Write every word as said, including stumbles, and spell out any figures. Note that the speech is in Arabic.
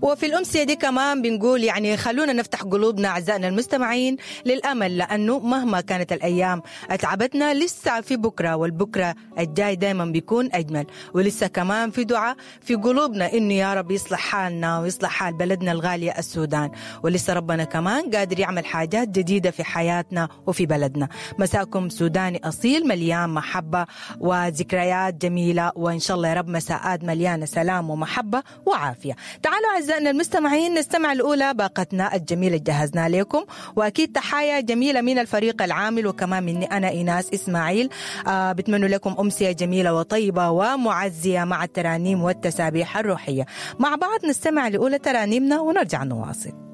وفي الأمسية دي كمان بنقول يعني خلونا نفتح قلوبنا أعزائنا المستمعين للأمل، لأنه مهما كانت الأيام أتعبتنا لسه في بكرة، والبكرة الجاي دايما بيكون أجمل، ولسه كمان في دعاء في قلوبنا إنه يا رب يصلح حالنا ويصلح حال بلدنا الغالية السودان، ولسه ربنا كمان قادر يعمل حاجات جديدة في حياتنا وفي بلدنا. مساءكم سوداني أصيل مليان محبة وذكريات جميلة، وإن شاء الله يا رب مساءات مليانة سلام ومحبة وعافية. تعالوا أعزائنا المستمعين نستمع الأولى باقتنا الجميلة جهزنا لكم، وأكيد تحايا جميلة من الفريق العامل وكمان مني أنا إيناس إسماعيل. آه بتمنى لكم أمسية جميلة وطيبة ومعزية مع الترانيم والتسابيح الروحية. مع بعض نستمع لأولى ترانيمنا ونرجع نواصل.